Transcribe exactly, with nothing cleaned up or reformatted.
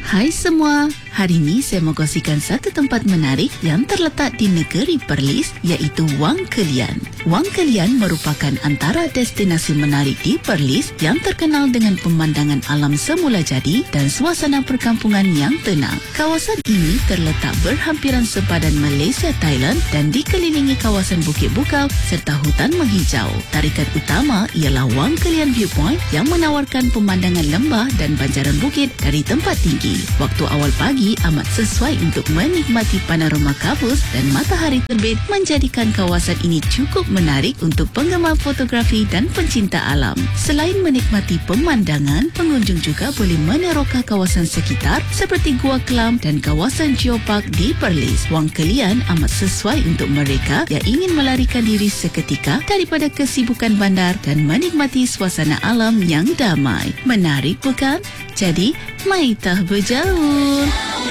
Hai semua, hari ini saya mau kongsikan satu tempat menarik yang terletak di negeri Perlis, iaitu Wang Kelian. Wang Kelian merupakan antara destinasi menarik di Perlis yang terkenal dengan pemandangan alam semula jadi dan suasana perkampungan yang tenang. Kawasan ini terletak berhampiran sepadan Malaysia, Thailand dan dikelilingi kawasan Bukit Bukau serta hutan menghijau. Tarikan utama ialah Wang Kelian Viewpoint yang menawarkan pemandangan lembah dan banjaran bukit dari tempat tinggi. Waktu awal pagi amat sesuai untuk menikmati panorama kabus dan matahari terbit, menjadikan kawasan ini cukup menarik untuk penggemar fotografi dan pencinta alam. Selain menikmati pemandangan, pengunjung juga boleh meneroka kawasan sekitar seperti Gua Kelam dan kawasan Geopark di Perlis. Wang Kelian amat sesuai untuk mereka yang ingin melarikan diri seketika daripada kesibukan bandar dan menikmati suasana alam yang damai. Menarik bukan? Jadi, mai tah berjauh.